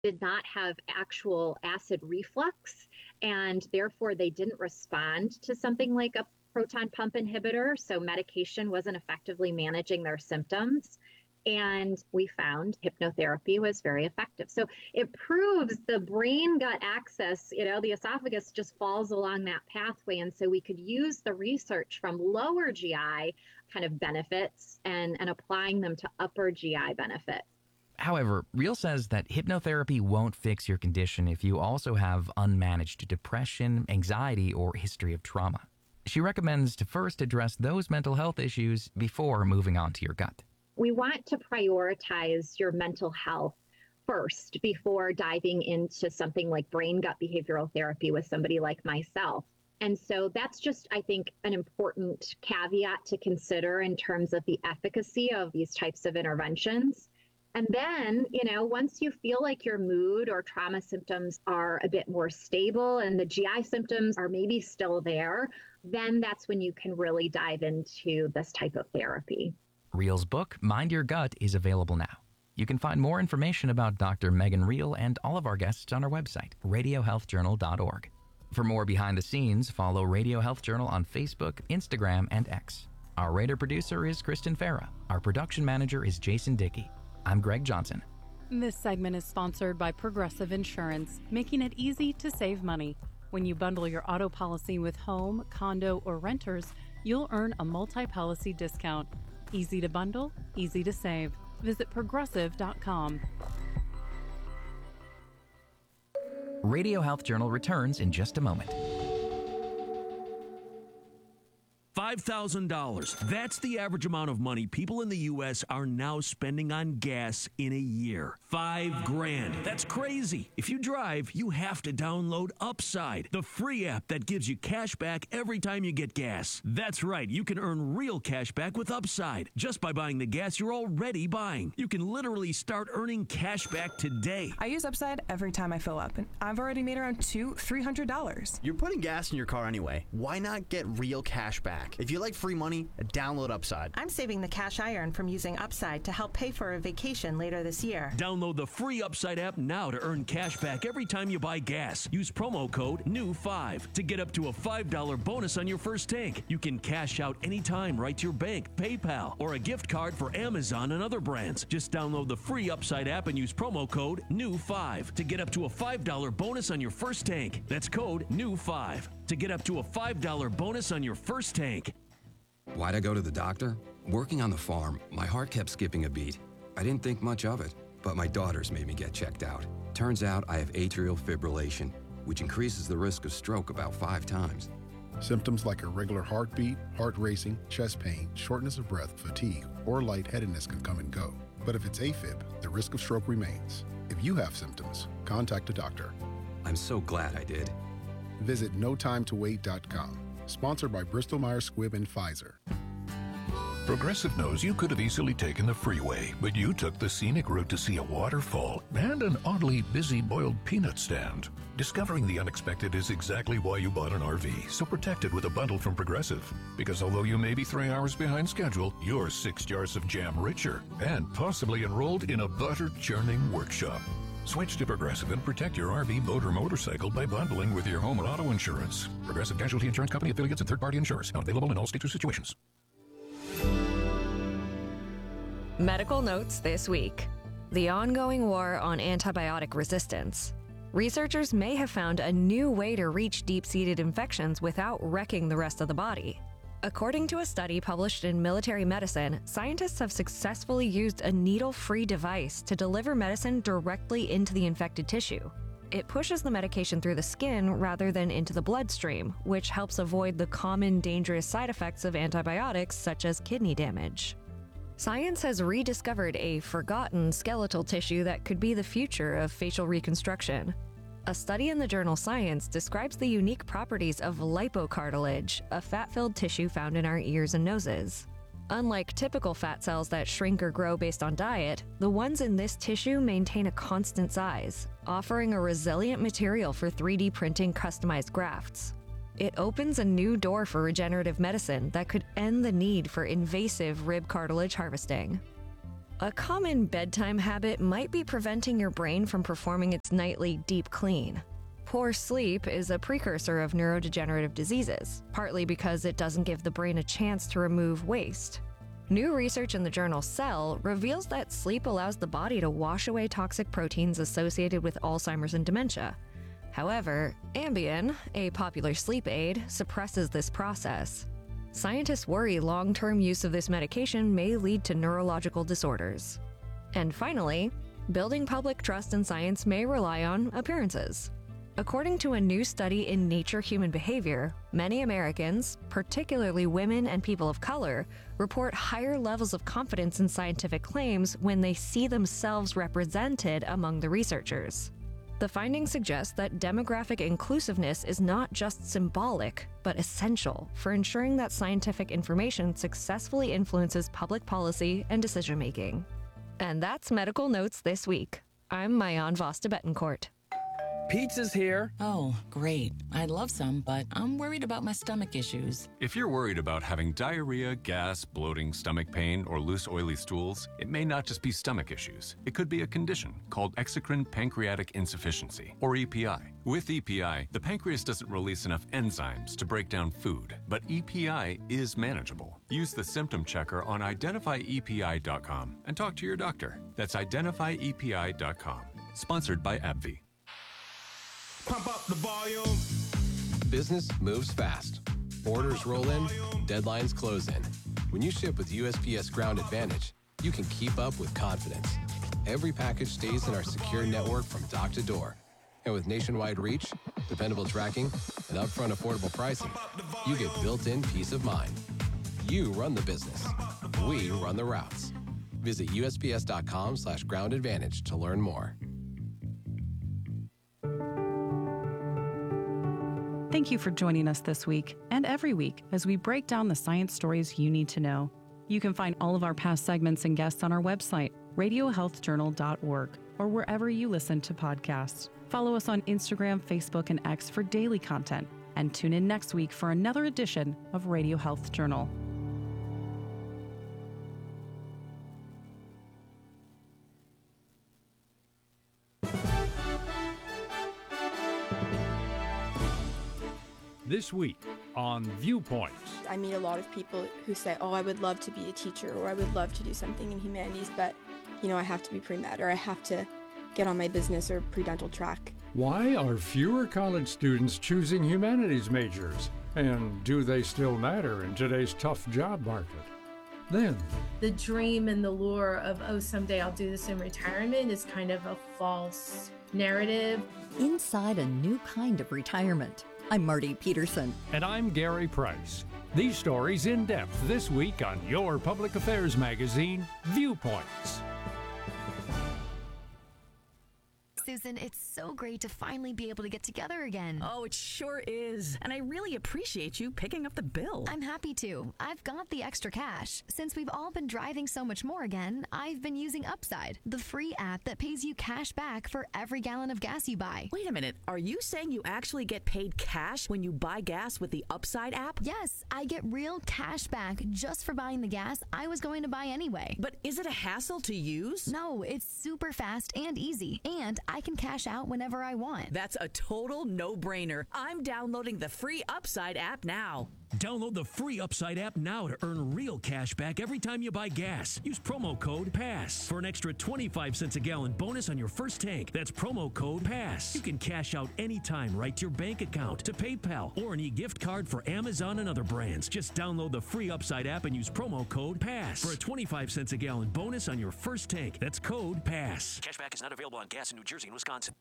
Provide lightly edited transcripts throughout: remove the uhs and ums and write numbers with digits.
did not have actual acid reflux, and therefore they didn't respond to something like a proton pump inhibitor. So medication wasn't effectively managing their symptoms. And we found hypnotherapy was very effective. So it proves the brain gut axis, the esophagus just falls along that pathway. And so we could use the research from lower GI kind of benefits and applying them to upper GI benefits. However, Reel says that hypnotherapy won't fix your condition if you also have unmanaged depression, anxiety, or history of trauma. She recommends to first address those mental health issues before moving on to your gut. We want to prioritize your mental health first before diving into something like brain gut behavioral therapy with somebody like myself. And so that's just, I think, an important caveat to consider in terms of the efficacy of these types of interventions. And then, once you feel like your mood or trauma symptoms are a bit more stable and the GI symptoms are maybe still there, then that's when you can really dive into this type of therapy. Reel's book, Mind Your Gut, is available now. You can find more information about Dr. Megan Reel and all of our guests on our website, radiohealthjournal.org. For more behind the scenes, follow Radio Health Journal on Facebook, Instagram, and X. Our writer producer is Kristen Farah. Our production manager is Jason Dickey. I'm Greg Johnson. This segment is sponsored by Progressive Insurance, making it easy to save money. When you bundle your auto policy with home, condo, or renters, you'll earn a multi-policy discount. Easy to bundle, easy to save. Visit Progressive.com. Radio Health Journal returns in just a moment. $5,000. That's the average amount of money people in the U.S. are now spending on gas in a year. $5,000. That's crazy. If you drive, you have to download Upside, the free app that gives you cash back every time you get gas. That's right. You can earn real cash back with Upside just by buying the gas you're already buying. You can literally start earning cash back today. I use Upside every time I fill up, and I've already made around $300. You're putting gas in your car anyway. Why not get real cash back? If you like free money, download Upside. I'm saving the cash I earn from using Upside to help pay for a vacation later this year. Download the free Upside app now to earn cash back every time you buy gas. Use promo code NEW5 to get up to a $5 bonus on your first tank. You can cash out anytime right to your bank, PayPal, or a gift card for Amazon and other brands. Just download the free Upside app and use promo code NEW5 to get up to a $5 bonus on your first tank. That's code NEW5 to get up to a $5 bonus on your first tank. Why'd I go to the doctor? Working on the farm, my heart kept skipping a beat. I didn't think much of it, but my daughters made me get checked out. Turns out I have atrial fibrillation, which increases the risk of stroke about 5 times. Symptoms like irregular heartbeat, heart racing, chest pain, shortness of breath, fatigue, or lightheadedness can come and go. But if it's AFib, the risk of stroke remains. If you have symptoms, contact a doctor. I'm so glad I did. Visit notimetowait.com. Sponsored by Bristol Myers Squibb and Pfizer. Progressive knows you could have easily taken the freeway, but you took the scenic route to see a waterfall and an oddly busy boiled peanut stand. Discovering the unexpected is exactly why you bought an RV, so protect it with a bundle from Progressive. Because although you may be 3 hours behind schedule, you're 6 jars of jam richer and possibly enrolled in a butter-churning workshop. Switch to Progressive and protect your RV, boat, or motorcycle by bundling with your home and auto insurance. Progressive Casualty Insurance Company, affiliates, and third-party insurers. Not available in all states or situations. Medical notes this week. The ongoing war on antibiotic resistance. Researchers may have found a new way to reach deep-seated infections without wrecking the rest of the body. According to a study published in Military Medicine, scientists have successfully used a needle-free device to deliver medicine directly into the infected tissue. It pushes the medication through the skin rather than into the bloodstream, which helps avoid the common dangerous side effects of antibiotics such as kidney damage. Science has rediscovered a forgotten skeletal tissue that could be the future of facial reconstruction. A study in the journal Science describes the unique properties of lipocartilage, a fat-filled tissue found in our ears and noses. Unlike typical fat cells that shrink or grow based on diet, the ones in this tissue maintain a constant size, offering a resilient material for 3D printing customized grafts. It opens a new door for regenerative medicine that could end the need for invasive rib cartilage harvesting. A common bedtime habit might be preventing your brain from performing its nightly deep clean. Poor sleep is a precursor of neurodegenerative diseases, partly because it doesn't give the brain a chance to remove waste. New research in the journal Cell reveals that sleep allows the body to wash away toxic proteins associated with Alzheimer's and dementia. However, Ambien, a popular sleep aid, suppresses this process. Scientists worry long-term use of this medication may lead to neurological disorders. And finally, building public trust in science may rely on appearances. According to a new study in Nature Human Behavior, many Americans, particularly women and people of color, report higher levels of confidence in scientific claims when they see themselves represented among the researchers. The findings suggest that demographic inclusiveness is not just symbolic, but essential for ensuring that scientific information successfully influences public policy and decision-making. And that's Medical Notes this week. I'm Mayan Vosta Betancourt. Pizza's here. Oh, great. I'd love some, but I'm worried about my stomach issues. If you're worried about having diarrhea, gas, bloating, stomach pain, or loose, oily stools, it may not just be stomach issues. It could be a condition called exocrine pancreatic insufficiency, or EPI. With EPI, the pancreas doesn't release enough enzymes to break down food, but EPI is manageable. Use the symptom checker on identifyepi.com and talk to your doctor. That's identifyepi.com. Sponsored by AbbVie. Pump up the volume. Business moves fast. Orders roll in, deadlines close in. When you ship with USPS Ground Advantage, you can keep up with confidence. Every package stays in our secure network from dock to door. And with nationwide reach, dependable tracking, and upfront affordable pricing, you get built-in peace of mind. You run the business. We run the routes. Visit USPS.com/Ground Advantage to learn more. Thank you for joining us this week and every week as we break down the science stories you need to know. You can find all of our past segments and guests on our website, radiohealthjournal.org, or wherever you listen to podcasts. Follow us on Instagram, Facebook, and X for daily content, and tune in next week for another edition of Radio Health Journal. This week on Viewpoints. I meet a lot of people who say, oh, I would love to be a teacher, or I would love to do something in humanities, but, I have to be pre-med, or I have to get on my business or pre-dental track. Why are fewer college students choosing humanities majors? And do they still matter in today's tough job market? Then, the dream and the lure of, oh, someday I'll do this in retirement is kind of a false narrative. Inside a new kind of retirement. I'm Marty Peterson. And I'm Gary Price. These stories in depth this week on your public affairs magazine, Viewpoints. Susan, it's so great to finally be able to get together again. Oh, it sure is. And I really appreciate you picking up the bill. I'm happy to. I've got the extra cash. Since we've all been driving so much more again, I've been using Upside, the free app that pays you cash back for every gallon of gas you buy. Wait a minute. Are you saying you actually get paid cash when you buy gas with the Upside app? Yes, I get real cash back just for buying the gas I was going to buy anyway. But is it a hassle to use? No, it's super fast and easy. And I can cash out whenever I want. That's a total no-brainer. I'm downloading the free Upside app now. Download the free Upside app now to earn real cash back every time you buy gas. Use promo code PASS for an extra 25 cents a gallon bonus on your first tank. That's promo code PASS. You can cash out anytime right to your bank account, to PayPal, or an e-gift card for Amazon and other brands. Just download the free Upside app and use promo code PASS for a 25 cents a gallon bonus on your first tank. That's code PASS. Cashback is not available on gas in New Jersey and Wisconsin.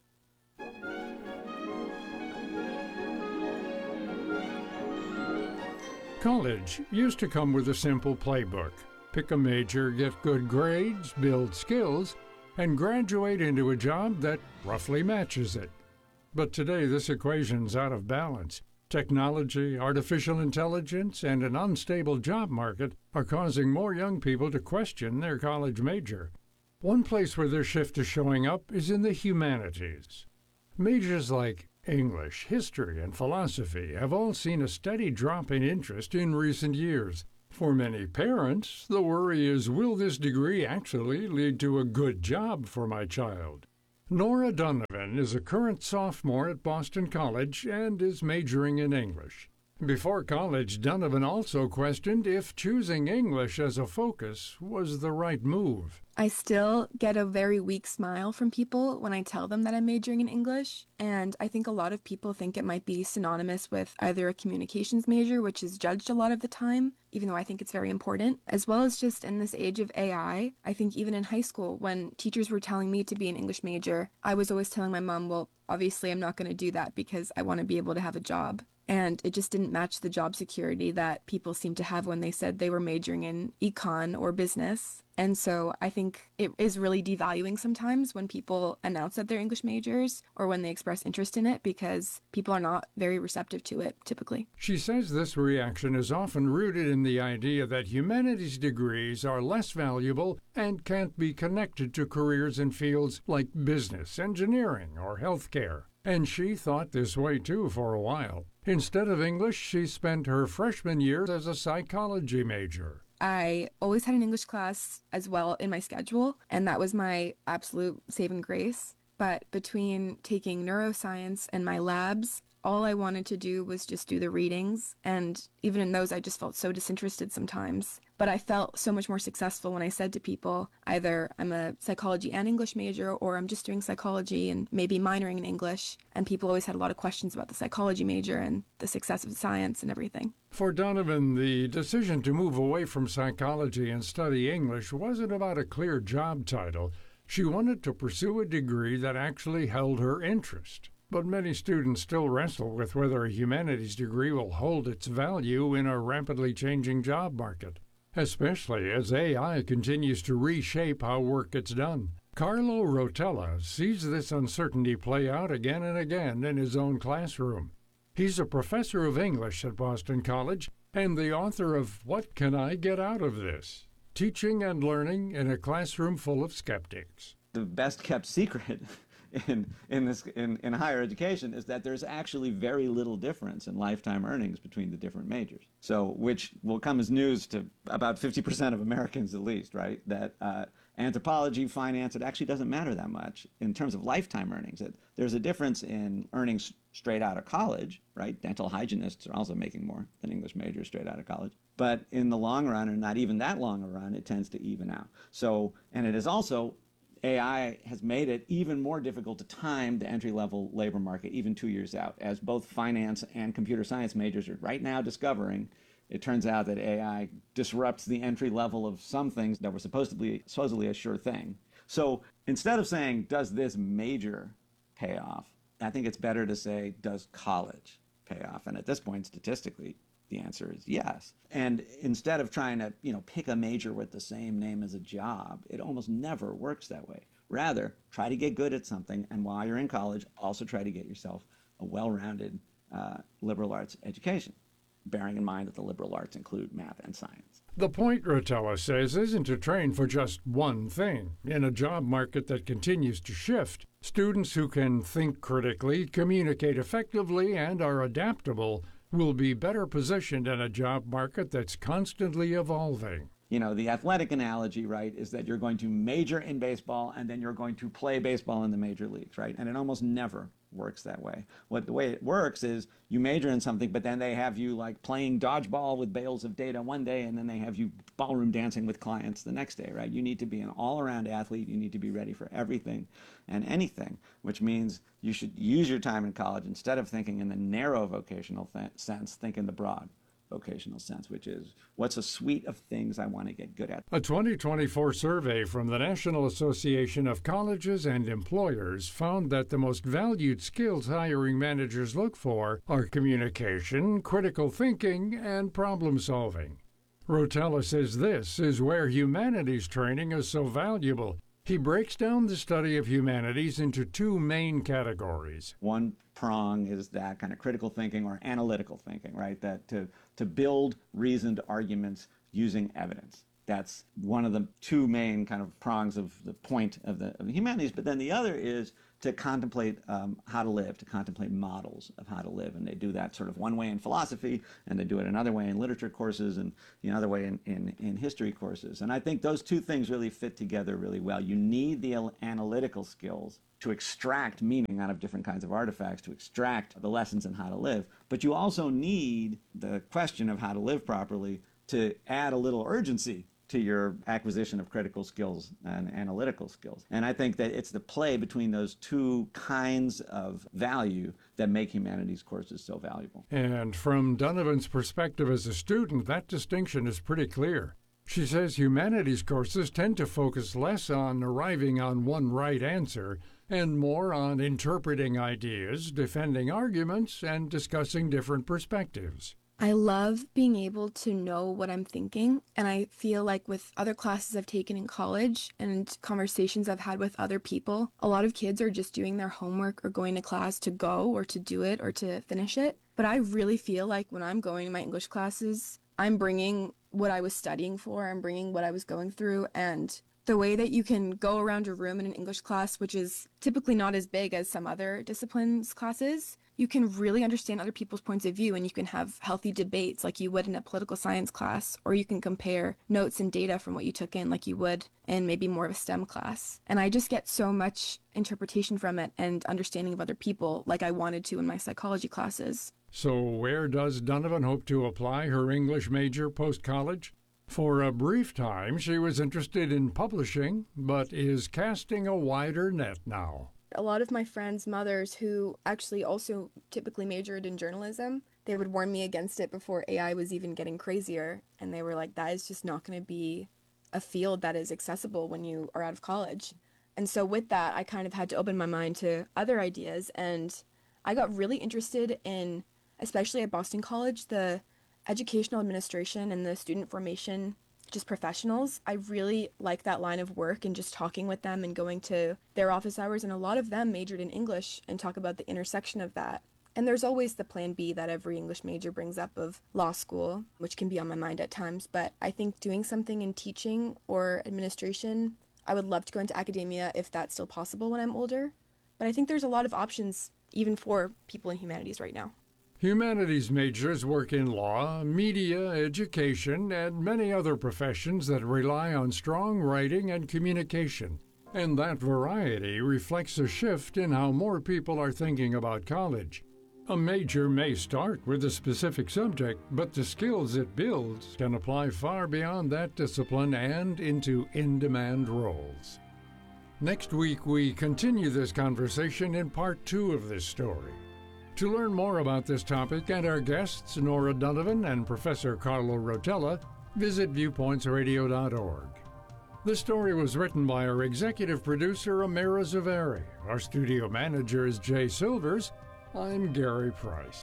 College used to come with a simple playbook. Pick a major, get good grades, build skills, and graduate into a job that roughly matches it. But today this equation's out of balance. Technology, artificial intelligence, and an unstable job market are causing more young people to question their college major. One place where their shift is showing up is in the humanities. Majors like English, history, and philosophy have all seen a steady drop in interest in recent years. For many parents, the worry is, will this degree actually lead to a good job for my child? Nora Donovan is a current sophomore at Boston College and is majoring in English. Before college, Donovan also questioned if choosing English as a focus was the right move. I still get a very weak smile from people when I tell them that I'm majoring in English, and I think a lot of people think it might be synonymous with either a communications major, which is judged a lot of the time, even though I think it's very important, as well as just in this age of AI. I think even in high school, when teachers were telling me to be an English major, I was always telling my mom, well, obviously I'm not going to do that because I want to be able to have a job. And it just didn't match the job security that people seem to have when they said they were majoring in econ or business. And so I think it is really devaluing sometimes when people announce that they're English majors or when they express interest in it, because people are not very receptive to it typically. She says this reaction is often rooted in the idea that humanities degrees are less valuable and can't be connected to careers in fields like business, engineering, or healthcare. And she thought this way too for a while. Instead of English, she spent her freshman year as a psychology major. I always had an English class as well in my schedule, and that was my absolute saving grace. But between taking neuroscience and my labs, all I wanted to do was just do the readings, and even in those I just felt so disinterested sometimes. But I felt so much more successful when I said to people, either I'm a psychology and English major, or I'm just doing psychology and maybe minoring in English. And people always had a lot of questions about the psychology major and the success of science and everything. For Donovan, the decision to move away from psychology and study English wasn't about a clear job title. She wanted to pursue a degree that actually held her interest. But many students still wrestle with whether a humanities degree will hold its value in a rapidly changing job market, especially as AI continues to reshape how work gets done. Carlo Rotella sees this uncertainty play out again and again in his own classroom. He's a professor of English at Boston College and the author of What Can I Get Out of This? Teaching and Learning in a Classroom Full of Skeptics. The best kept secret in higher education is that there's actually very little difference in lifetime earnings between the different majors. So, which will come as news to about 50% of Americans at least, right? That anthropology, finance, it actually doesn't matter that much in terms of lifetime earnings. There's a difference in earnings straight out of college, right? Dental hygienists are also making more than English majors straight out of college. But in the long run, or not even that long a run, it tends to even out. So, and it is also, AI has made it even more difficult to time the entry-level labor market even 2 years out, as both finance and computer science majors are right now discovering. It turns out that AI disrupts the entry level of some things that were supposedly a sure thing. So instead of saying, does this major pay off, I think it's better to say, does college pay off? And at this point, statistically, the answer is yes. And instead of trying to, pick a major with the same name as a job, it almost never works that way. Rather, try to get good at something, and while you're in college, also try to get yourself a well-rounded liberal arts education, bearing in mind that the liberal arts include math and science. The point, Rotella says, isn't to train for just one thing. In a job market that continues to shift, students who can think critically, communicate effectively, and are adaptable will be better positioned in a job market that's constantly evolving. The athletic analogy, right, is that you're going to major in baseball and then you're going to play baseball in the major leagues, right? And it almost never works that way. The way it works is you major in something, but then they have you like playing dodgeball with bales of data one day, and then they have you ballroom dancing with clients the next day, right? You need to be an all-around athlete. You need to be ready for everything and anything, which means you should use your time in college, instead of thinking in the narrow vocational sense, think in the broad vocational sense, which is, what's a suite of things I want to get good at? A 2024 survey from the National Association of Colleges and Employers found that the most valued skills hiring managers look for are communication, critical thinking, and problem solving. Rotella says this is where humanities training is so valuable. He breaks down the study of humanities into two main categories. One prong is that kind of critical thinking or analytical thinking, right? That to build reasoned arguments using evidence. That's one of the two main kind of prongs of the point of the humanities. But then the other is to contemplate how to live, to contemplate models of how to live. And they do that sort of one way in philosophy, and they do it another way in literature courses, and the other way in history courses. And I think those two things really fit together really well. You need the analytical skills to extract meaning out of different kinds of artifacts, to extract the lessons in how to live. But you also need the question of how to live properly to add a little urgency to your acquisition of critical skills and analytical skills. And I think that it's the play between those two kinds of value that make humanities courses so valuable. And from Donovan's perspective as a student, that distinction is pretty clear. She says humanities courses tend to focus less on arriving on one right answer and more on interpreting ideas, defending arguments, and discussing different perspectives. I love being able to know what I'm thinking, and I feel like with other classes I've taken in college and conversations I've had with other people, a lot of kids are just doing their homework or going to class to go or to do it or to finish it. But I really feel like when I'm going to my English classes, I'm bringing what I was studying for, I'm bringing what I was going through, and the way that you can go around a room in an English class, which is typically not as big as some other disciplines classes, you can really understand other people's points of view, and you can have healthy debates like you would in a political science class, or you can compare notes and data from what you took in like you would in maybe more of a STEM class. And I just get so much interpretation from it and understanding of other people like I wanted to in my psychology classes. So where does Donovan hope to apply her English major post-college? For a brief time, she was interested in publishing, but is casting a wider net now. A lot of my friends' mothers who actually also typically majored in journalism, they would warn me against it before AI was even getting crazier. And they were like, that is just not going to be a field that is accessible when you are out of college. And so with that, I kind of had to open my mind to other ideas. And I got really interested in, especially at Boston College, the educational administration and the student formation, just professionals. I really like that line of work and just talking with them and going to their office hours. And a lot of them majored in English and talk about the intersection of that. And there's always the plan B that every English major brings up of law school, which can be on my mind at times. But I think doing something in teaching or administration, I would love to go into academia if that's still possible when I'm older. But I think there's a lot of options even for people in humanities right now. Humanities majors work in law, media, education, and many other professions that rely on strong writing and communication. And that variety reflects a shift in how more people are thinking about college. A major may start with a specific subject, but the skills it builds can apply far beyond that discipline and into in-demand roles. Next week, we continue this conversation in part 2 of this story. To learn more about this topic and our guests, Nora Donovan and Professor Carlo Rotella, visit viewpointsradio.org. The story was written by our executive producer, Amira Zaveri. Our studio manager is Jay Silvers. I'm Gary Price.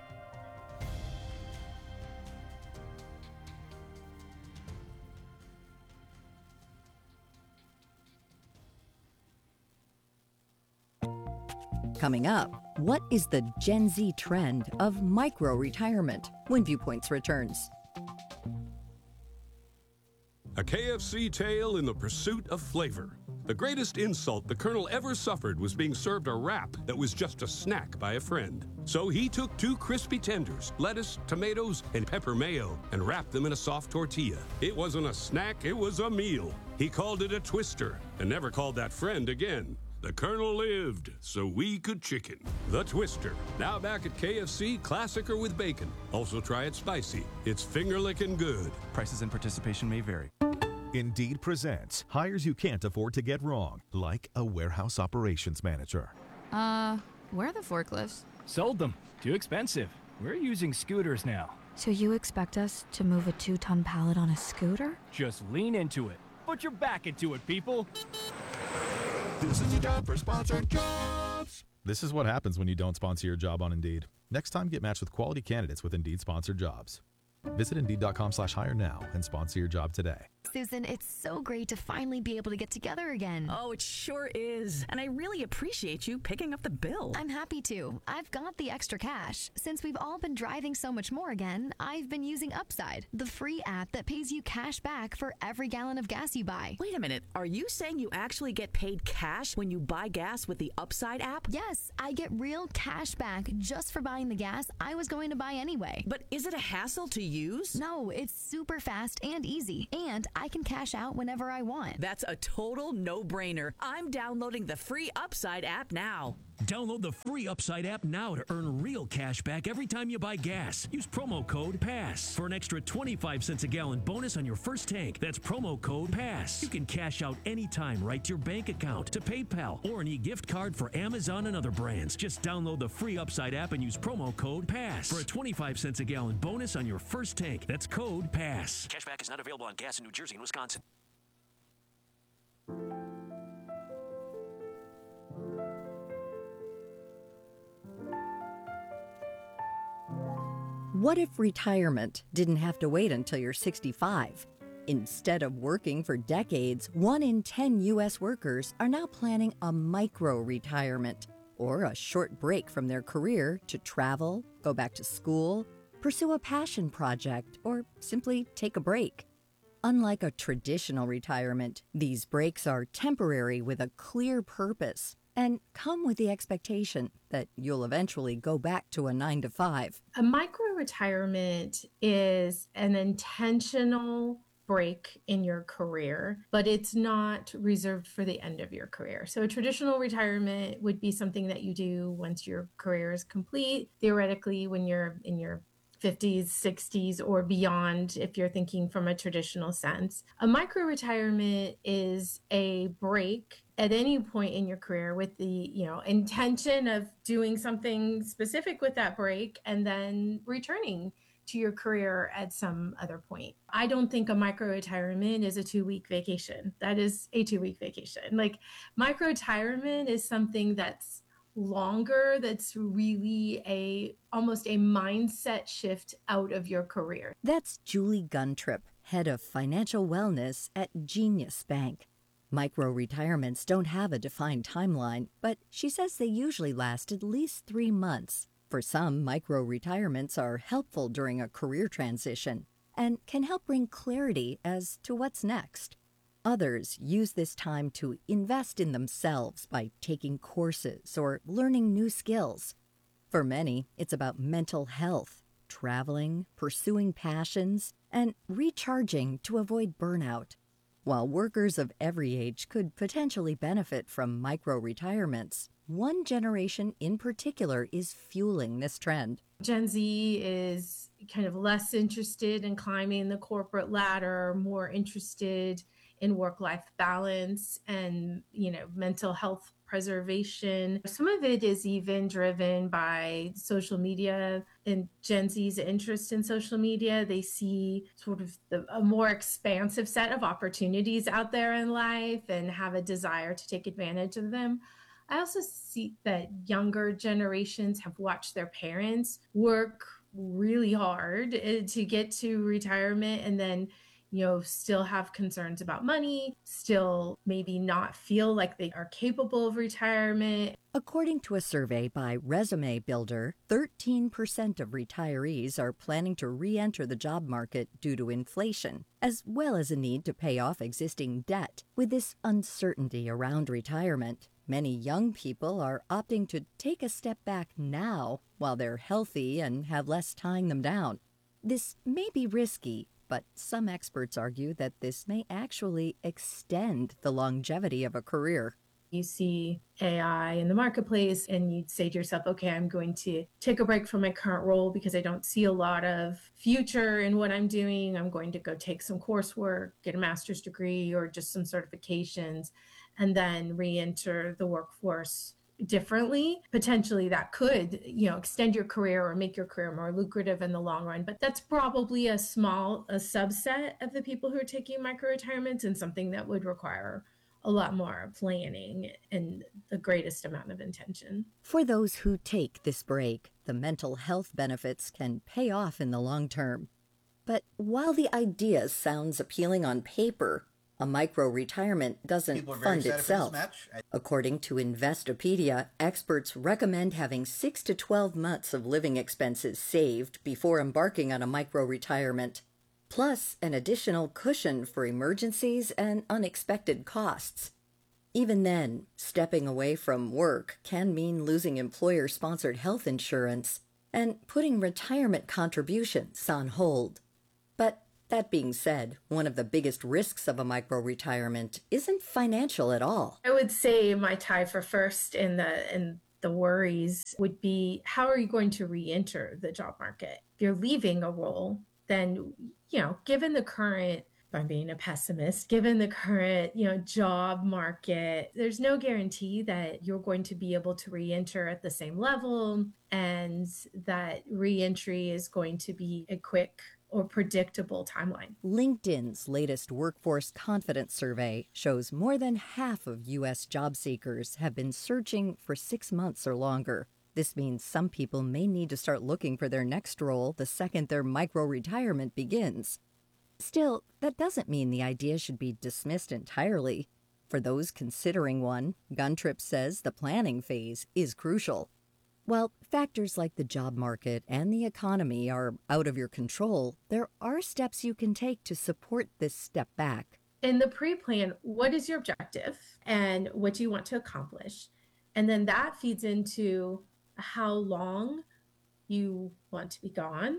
Coming up, what is the Gen Z trend of micro-retirement when Viewpoints returns? A KFC tale in the pursuit of flavor. The greatest insult the Colonel ever suffered was being served a wrap that was just a snack by a friend. So he took 2 crispy tenders, lettuce, tomatoes, and pepper mayo, and wrapped them in a soft tortilla. It wasn't a snack, it was a meal. He called it a twister, and never called that friend again. The Colonel lived, so we could chicken. The Twister, now back at KFC, classic or with bacon. Also try it spicy. It's finger-licking good. Prices and participation may vary. Indeed presents hires you can't afford to get wrong, like a warehouse operations manager. Where are the forklifts? Sold them. Too expensive. We're using scooters now. So you expect us to move a 2-ton pallet on a scooter? Just lean into it. Put your back into it, people. This is your job for sponsored jobs. This is what happens when you don't sponsor your job on Indeed. Next time, get matched with quality candidates with Indeed sponsored jobs. Visit Indeed.com/hire now and sponsor your job today. Susan, it's so great to finally be able to get together again. Oh, it sure is. And I really appreciate you picking up the bill. I'm happy to. I've got the extra cash. Since we've all been driving so much more again, I've been using Upside, the free app that pays you cash back for every gallon of gas you buy. Wait a minute. Are you saying you actually get paid cash when you buy gas with the Upside app? Yes, I get real cash back just for buying the gas I was going to buy anyway. But is it a hassle to use? No, it's super fast and easy, and I can cash out whenever I want. That's a total no-brainer. I'm downloading the free Upside app now. Download the free Upside app now to earn real cash back every time you buy gas. Use promo code PASS for an extra 25 cents a gallon bonus on your first tank. That's promo code PASS. You can cash out anytime right to your bank account, to PayPal, or an e-gift card for Amazon and other brands. Just download the free Upside app and use promo code PASS for a 25 cents a gallon bonus on your first tank. That's code PASS. Cashback is not available on gas in New Jersey and Wisconsin. What if retirement didn't have to wait until you're 65? Instead of working for decades, 1 in 10 U.S. workers are now planning a micro-retirement, or a short break from their career to travel, go back to school, pursue a passion project, or simply take a break. Unlike a traditional retirement, these breaks are temporary with a clear purpose and come with the expectation that you'll eventually go back to a 9-to-5. A micro-retirement is an intentional break in your career, but it's not reserved for the end of your career. So a traditional retirement would be something that you do once your career is complete, theoretically when you're in your 50s, 60s, or beyond, if you're thinking from a traditional sense. A micro-retirement is a break at any point in your career with the, intention of doing something specific with that break and then returning to your career at some other point. I don't think a micro-retirement is a 2-week vacation. That is a 2-week vacation. Like, micro-retirement is something that's longer, that's really almost a mindset shift out of your career. That's Julie Guntrip, head of financial wellness at Genius Bank. Micro-retirements don't have a defined timeline, but she says they usually last at least 3 months. For some, micro-retirements are helpful during a career transition and can help bring clarity as to what's next. Others use this time to invest in themselves by taking courses or learning new skills. For many, it's about mental health, traveling, pursuing passions, and recharging to avoid burnout. While workers of every age could potentially benefit from micro-retirements, one generation in particular is fueling this trend. Gen Z is kind of less interested in climbing the corporate ladder, more interested in work-life balance and, mental health preservation. Some of it is even driven by social media and Gen Z's interest in social media. They see sort of a more expansive set of opportunities out there in life and have a desire to take advantage of them. I also see that younger generations have watched their parents work really hard to get to retirement and then still have concerns about money, still maybe not feel like they are capable of retirement. According to a survey by Resume Builder, 13% of retirees are planning to re-enter the job market due to inflation, as well as a need to pay off existing debt. With this uncertainty around retirement, many young people are opting to take a step back now while they're healthy and have less tying them down. This may be risky, but some experts argue that this may actually extend the longevity of a career. You see AI in the marketplace and you'd say to yourself, okay, I'm going to take a break from my current role because I don't see a lot of future in what I'm doing. I'm going to go take some coursework, get a master's degree or just some certifications, and then re-enter the workforce differently. Potentially that could, extend your career or make your career more lucrative in the long run. But that's probably a subset of the people who are taking micro-retirements and something that would require a lot more planning and the greatest amount of intention. For those who take this break, the mental health benefits can pay off in the long term. But while the idea sounds appealing on paper, a micro-retirement doesn't fund itself. According to Investopedia, experts recommend having 6 to 12 months of living expenses saved before embarking on a micro-retirement, plus an additional cushion for emergencies and unexpected costs. Even then, stepping away from work can mean losing employer-sponsored health insurance and putting retirement contributions on hold. But that being said, one of the biggest risks of a micro-retirement isn't financial at all. I would say my tie for first in the worries would be, how are you going to re-enter the job market? If you're leaving a role, then, given the current, if I'm being a pessimist, given the current, job market, there's no guarantee that you're going to be able to re-enter at the same level and that re-entry is going to be a quick or predictable timeline. LinkedIn's latest workforce confidence survey shows more than half of U.S. job seekers have been searching for 6 months or longer. This means some people may need to start looking for their next role the second their micro-retirement begins. Still, that doesn't mean the idea should be dismissed entirely. For those considering one, Guntrip says the planning phase is crucial. While factors like the job market and the economy are out of your control, there are steps you can take to support this step back. In the pre-plan, what is your objective and what do you want to accomplish? And then that feeds into how long you want to be gone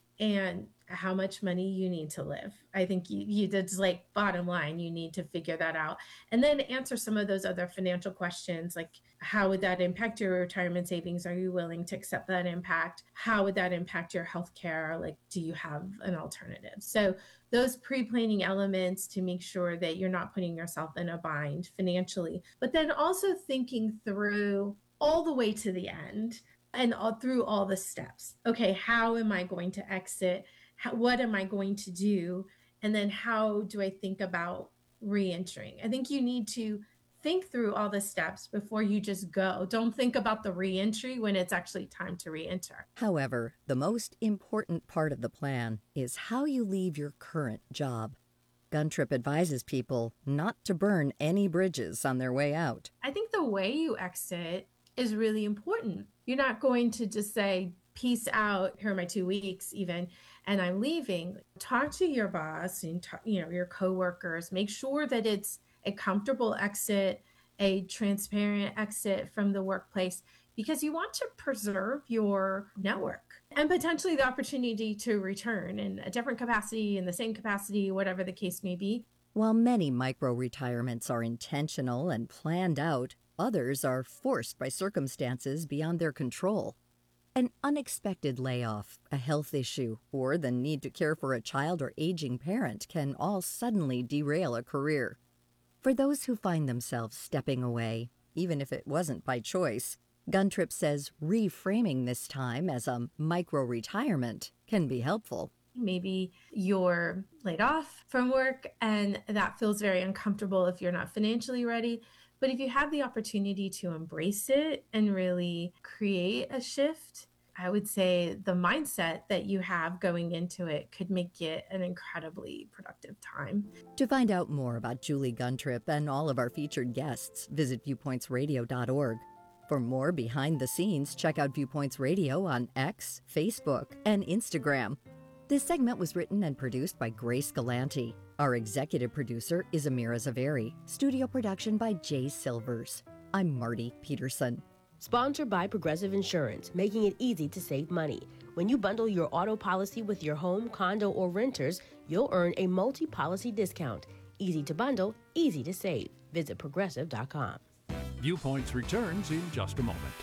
and how much money you need to live. I think you that's like bottom line, you need to figure that out. And then answer some of those other financial questions, like how would that impact your retirement savings? Are you willing to accept that impact? How would that impact your healthcare? Like, do you have an alternative? So those pre-planning elements to make sure that you're not putting yourself in a bind financially, but then also thinking through all the way to the end and through all the steps. Okay, how am I going to exit? What am I going to do? And then how do I think about re-entering? I think you need to think through all the steps before you just go. Don't think about the re-entry when it's actually time to re-enter. However, the most important part of the plan is how you leave your current job. Guntrip advises people not to burn any bridges on their way out. I think the way you exit is really important. You're not going to just say, peace out, here are my 2 weeks even, and I'm leaving. Talk to your boss and your coworkers. Make sure that it's a comfortable exit, a transparent exit from the workplace, because you want to preserve your network and potentially the opportunity to return in a different capacity, in the same capacity, whatever the case may be. While many micro-retirements are intentional and planned out, others are forced by circumstances beyond their control. An unexpected layoff, a health issue, or the need to care for a child or aging parent can all suddenly derail a career. For those who find themselves stepping away, even if it wasn't by choice, Guntrip says reframing this time as a micro-retirement can be helpful. Maybe you're laid off from work and that feels very uncomfortable if you're not financially ready. But if you have the opportunity to embrace it and really create a shift, I would say the mindset that you have going into it could make it an incredibly productive time. To find out more about Julie Guntrip and all of our featured guests, visit viewpointsradio.org. For more behind the scenes, check out Viewpoints Radio on X, Facebook, and Instagram. This segment was written and produced by Grace Galanti. Our executive producer is Amira Zaveri. Studio production by Jay Silvers. I'm Marty Peterson. Sponsored by Progressive Insurance, making it easy to save money. When you bundle your auto policy with your home, condo, or renters, you'll earn a multi-policy discount. Easy to bundle, easy to save. Visit Progressive.com. Viewpoints returns in just a moment.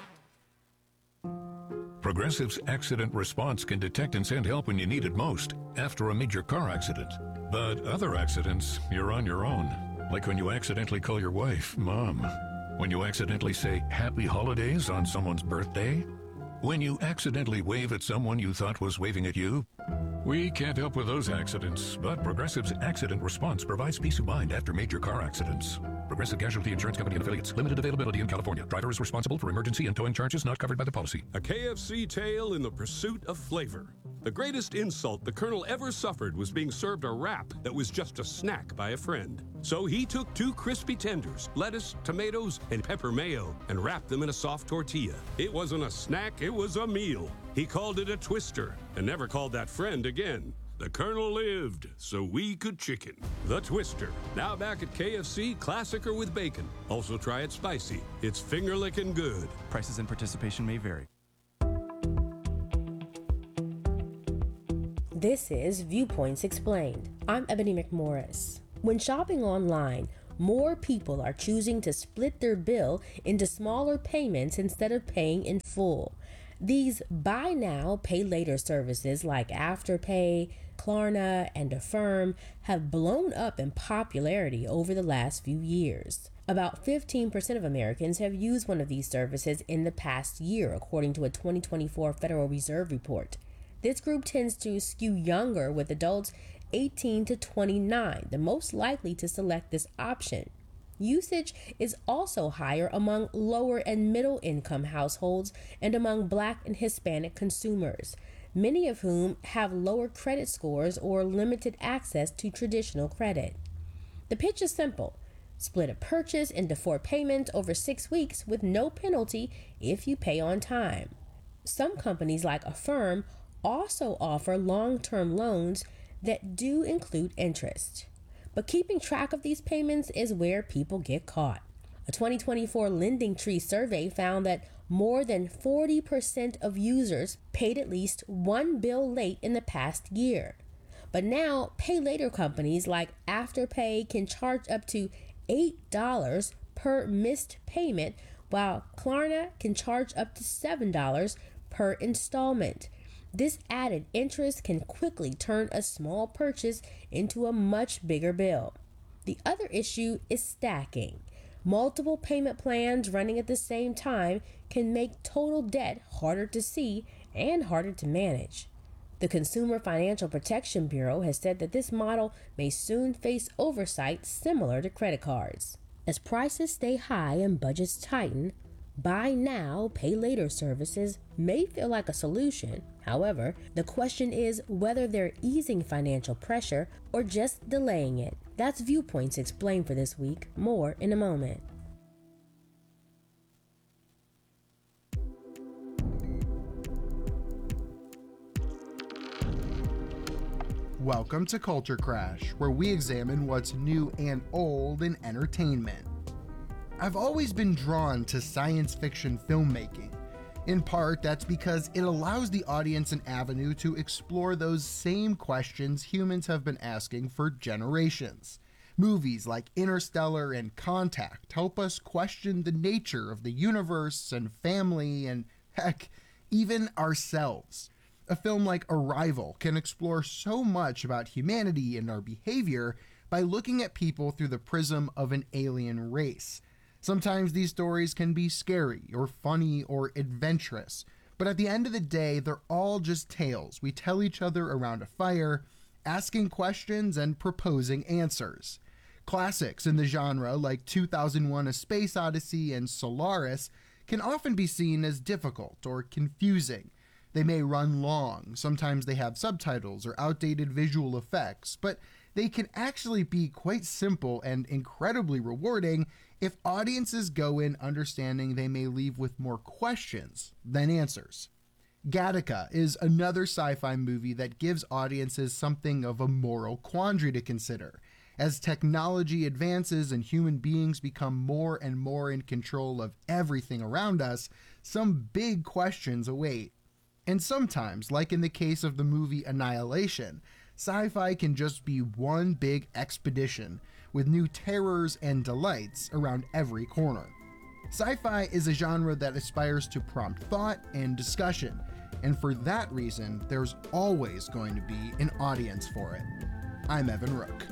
Progressive's accident response can detect and send help when you need it most, after a major car accident. But other accidents, you're on your own. Like when you accidentally call your wife Mom. When you accidentally say Happy Holidays on someone's birthday. When you accidentally wave at someone you thought was waving at you. We can't help with those accidents, but Progressive's accident response provides peace of mind after major car accidents. Progressive Casualty Insurance Company and affiliates. Limited availability in California. Driver is responsible for emergency and towing charges not covered by the policy. A KFC tale in the pursuit of flavor. The greatest insult the Colonel ever suffered was being served a wrap that was just a snack by a friend. So he took 2 crispy tenders, lettuce, tomatoes, and pepper mayo, and wrapped them in a soft tortilla. It wasn't a snack, it was a meal. He called it a twister, and never called that friend again. The Colonel lived, so we could chicken. The Twister, now back at KFC, classic or with bacon. Also try it spicy. It's finger-licking good. Prices and participation may vary. This is Viewpoints Explained. I'm Ebony McMorris. When shopping online, more people are choosing to split their bill into smaller payments instead of paying in full. These buy now, pay later services like Afterpay, Klarna, and Affirm have blown up in popularity over the last few years. About 15% of Americans have used one of these services in the past year, according to a 2024 Federal Reserve report. This group tends to skew younger, with adults 18 to 29 the most likely to select this option. Usage is also higher among lower and middle income households and among Black and Hispanic consumers, many of whom have lower credit scores or limited access to traditional credit. The pitch is simple. Split a purchase into 4 payments over 6 weeks with no penalty if you pay on time. Some companies like Affirm also offer long-term loans that do include interest. But keeping track of these payments is where people get caught. A 2024 Lending Tree survey found that more than 40% of users paid at least one bill late in the past year. But now, pay later companies like Afterpay can charge up to $8 per missed payment, while Klarna can charge up to $7 per installment. This added interest can quickly turn a small purchase into a much bigger bill. The other issue is stacking. Multiple payment plans running at the same time can make total debt harder to see and harder to manage. The Consumer Financial Protection Bureau has said that this model may soon face oversight similar to credit cards. As prices stay high and budgets tighten, buy now, pay later services may feel like a solution. However, the question is whether they're easing financial pressure or just delaying it. That's Viewpoints Explained for this week. More in a moment. Welcome to Culture Crash, where we examine what's new and old in entertainment. I've always been drawn to science fiction filmmaking. In part, that's because it allows the audience an avenue to explore those same questions humans have been asking for generations. Movies like Interstellar and Contact help us question the nature of the universe and family and, heck, even ourselves. A film like Arrival can explore so much about humanity and our behavior by looking at people through the prism of an alien race. Sometimes these stories can be scary or funny or adventurous, but at the end of the day, they're all just tales we tell each other around a fire, asking questions and proposing answers. Classics in the genre like 2001: A Space Odyssey and Solaris can often be seen as difficult or confusing. They may run long, sometimes they have subtitles or outdated visual effects, but they can actually be quite simple and incredibly rewarding if audiences go in understanding they may leave with more questions than answers. Gattaca is another sci-fi movie that gives audiences something of a moral quandary to consider. As technology advances and human beings become more and more in control of everything around us, some big questions await. And sometimes, like in the case of the movie Annihilation, sci-fi can just be one big expedition with new terrors and delights around every corner. Sci-fi is a genre that aspires to prompt thought and discussion, and for that reason, there's always going to be an audience for it. I'm Evan Rook.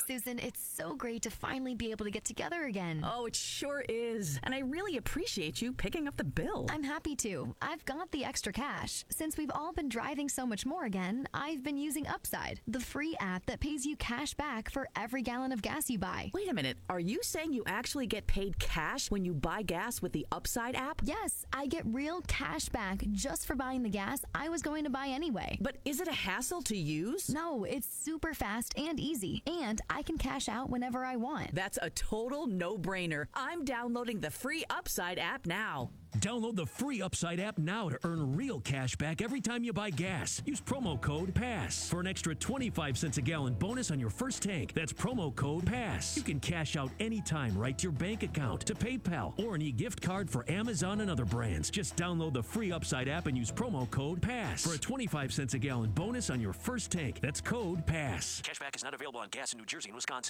Susan, it's so great to finally be able to get together again. Oh, it sure is. And I really appreciate you picking up the bill. I'm happy to. I've got the extra cash. Since we've all been driving so much more again, I've been using Upside, the free app that pays you cash back for every gallon of gas you buy. Wait a minute. Are you saying you actually get paid cash when you buy gas with the Upside app? Yes, I get real cash back just for buying the gas I was going to buy anyway. But is it a hassle to use? No, it's super fast and easy, and I can cash out whenever I want. That's a total no-brainer. I'm downloading the free Upside app now. Download the free Upside app now to earn real cash back every time you buy gas. Use promo code PASS for an extra 25 cents a gallon bonus on your first tank. That's promo code PASS. You can cash out anytime right to your bank account, to PayPal, or an e-gift card for Amazon and other brands. Just download the free Upside app and use promo code PASS for a 25 cents a gallon bonus on your first tank. That's code PASS. Cashback is not available on gas in New Jersey and Wisconsin.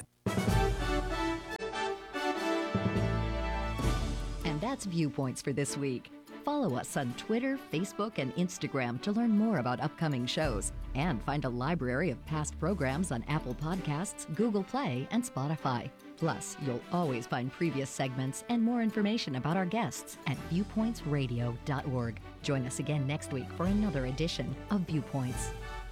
And that's Viewpoints for this week. Follow us on Twitter, Facebook, and Instagram to learn more about upcoming shows and find a library of past programs on Apple Podcasts, Google Play, and Spotify. Plus, you'll always find previous segments and more information about our guests at viewpointsradio.org. Join us again next week for another edition of Viewpoints.